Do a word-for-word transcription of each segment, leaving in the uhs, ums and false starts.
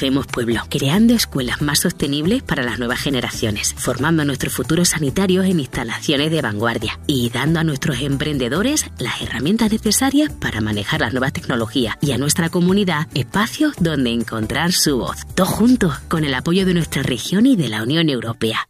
Hacemos pueblo, creando escuelas más sostenibles para las nuevas generaciones, formando a nuestros futuros sanitarios en instalaciones de vanguardia y dando a nuestros emprendedores las herramientas necesarias para manejar las nuevas tecnologías y a nuestra comunidad espacios donde encontrar su voz. Todos juntos, con el apoyo de nuestra región y de la Unión Europea.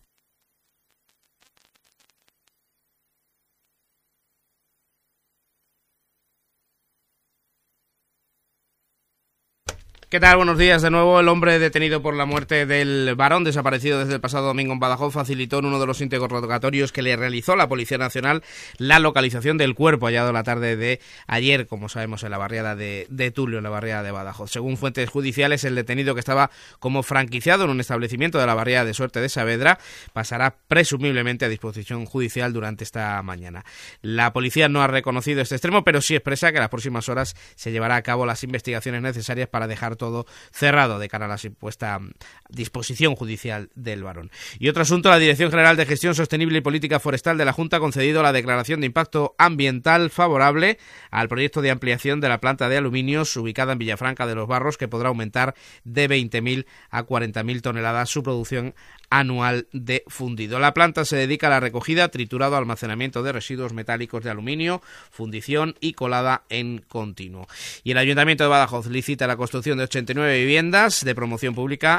¿Qué tal? Buenos días de nuevo. El hombre detenido por la muerte del varón desaparecido desde el pasado domingo en Badajoz facilitó en uno de los interrogatorios que le realizó la Policía Nacional la localización del cuerpo hallado la tarde de ayer, como sabemos, en la barriada de, de Tulio, en la barriada de Badajoz. Según fuentes judiciales, el detenido, que estaba como franquiciado en un establecimiento de la barriada de Suerte de Saavedra, pasará presumiblemente a disposición judicial durante esta mañana. La policía no ha reconocido este extremo, pero sí expresa que en las próximas horas se llevará a cabo las investigaciones necesarias para dejar todo cerrado de cara a la supuesta disposición judicial del varón. Y otro asunto: la Dirección General de Gestión Sostenible y Política Forestal de la Junta ha concedido la declaración de impacto ambiental favorable al proyecto de ampliación de la planta de aluminios ubicada en Villafranca de los Barros, que podrá aumentar de veinte mil a cuarenta mil toneladas su producción anual de fundido. La planta se dedica a la recogida, triturado, almacenamiento de residuos metálicos de aluminio, fundición y colada en continuo. Y el Ayuntamiento de Badajoz licita la construcción de ochenta y nueve viviendas de promoción pública